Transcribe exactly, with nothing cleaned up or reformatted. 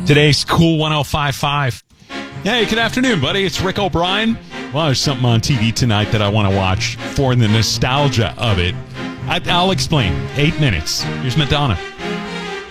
Today's Cool one oh five point five. Hey, good afternoon, buddy. It's Rick O'Brien. Well, there's something on T V tonight that I want to watch for the nostalgia of it. I, I'll explain. Eight minutes. Here's Madonna.